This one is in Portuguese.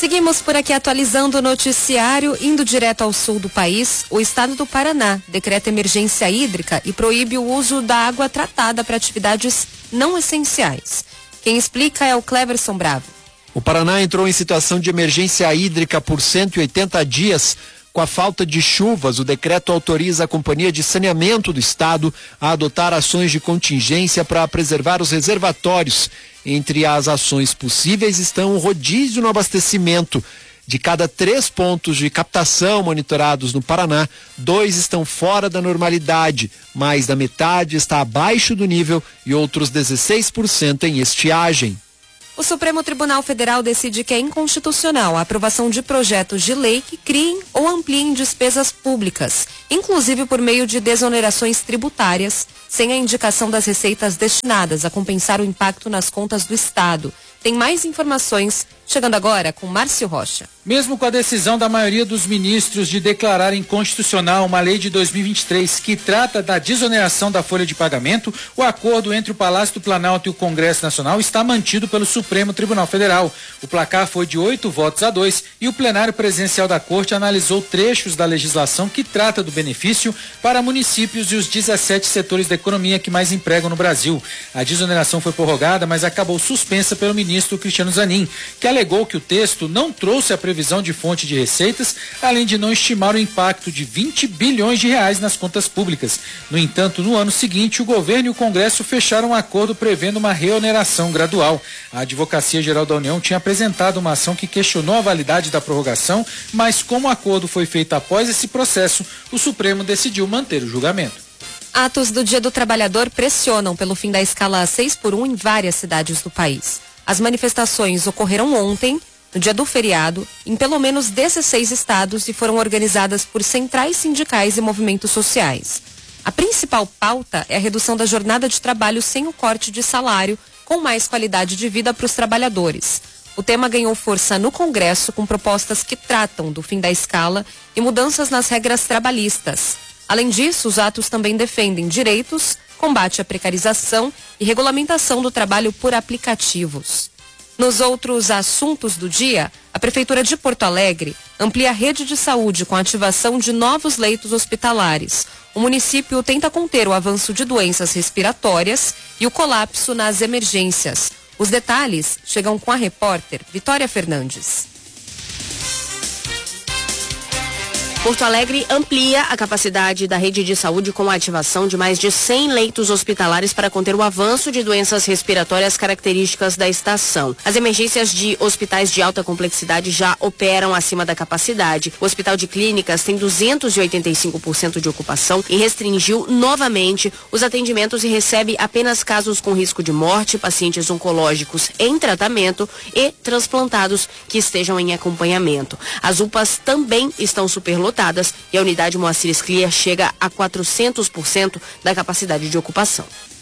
Seguimos por aqui atualizando o noticiário, indo direto ao sul do país. O estado do Paraná decreta emergência hídrica e proíbe o uso da água tratada para atividades não essenciais. Quem explica é o Cleverson Bravo. O Paraná entrou em situação de emergência hídrica por 180 dias. Com a falta de chuvas, o decreto autoriza a Companhia de Saneamento do Estado a adotar ações de contingência para preservar os reservatórios. Entre as ações possíveis estão o rodízio no abastecimento. De cada 3 pontos de captação monitorados no Paraná, 2 estão fora da normalidade, mais da metade está abaixo do nível e outros 16% em estiagem. O Supremo Tribunal Federal decide que é inconstitucional a aprovação de projetos de lei que criem ou ampliem despesas públicas, inclusive por meio de desonerações tributárias, sem a indicação das receitas destinadas a compensar o impacto nas contas do Estado. Tem mais informações chegando agora com Márcio Rocha. Mesmo com a decisão da maioria dos ministros de declarar inconstitucional uma lei de 2023 que trata da desoneração da folha de pagamento, o acordo entre o Palácio do Planalto e o Congresso Nacional está mantido pelo Supremo Tribunal Federal. O placar foi de 8-2 e o plenário presencial da Corte analisou trechos da legislação que trata do benefício para municípios e os 17 setores da economia que mais empregam no Brasil. A desoneração foi prorrogada, mas acabou suspensa pelo ministro Cristiano Zanin, que alegou que o texto não trouxe a previsão de fonte de receitas, além de não estimar o impacto de 20 bilhões de reais nas contas públicas. No entanto, no ano seguinte, o governo e o Congresso fecharam um acordo prevendo uma reoneração gradual. A Advocacia Geral da União tinha apresentado uma ação que questionou a validade da prorrogação, mas como o acordo foi feito após esse processo, o Supremo decidiu manter o julgamento. Atos do Dia do Trabalhador pressionam pelo fim da escala 6x1 em várias cidades do país. As manifestações ocorreram ontem, no dia do feriado, em pelo menos 16 estados e foram organizadas por centrais sindicais e movimentos sociais. A principal pauta é a redução da jornada de trabalho sem o corte de salário, com mais qualidade de vida para os trabalhadores. O tema ganhou força no Congresso com propostas que tratam do fim da escala e mudanças nas regras trabalhistas. Além disso, os atos também defendem direitos, combate à precarização e regulamentação do trabalho por aplicativos. Nos outros assuntos do dia, a Prefeitura de Porto Alegre amplia a rede de saúde com a ativação de novos leitos hospitalares. O município tenta conter o avanço de doenças respiratórias e o colapso nas emergências. Os detalhes chegam com a repórter Vitória Fernandes. Porto Alegre amplia a capacidade da rede de saúde com a ativação de mais de 100 leitos hospitalares para conter o avanço de doenças respiratórias características da estação. As emergências de hospitais de alta complexidade já operam acima da capacidade. O Hospital de Clínicas tem 285% de ocupação e restringiu novamente os atendimentos e recebe apenas casos com risco de morte, pacientes oncológicos em tratamento e transplantados que estejam em acompanhamento. As UPAs também estão superlotadas e a unidade Moacir Scliar chega a 400% da capacidade de ocupação.